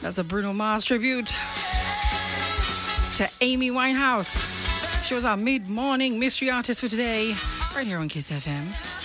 That's a Bruno Mars tribute to Amy Winehouse. She was our mid-morning mystery artist for today, right here on Kiss FM.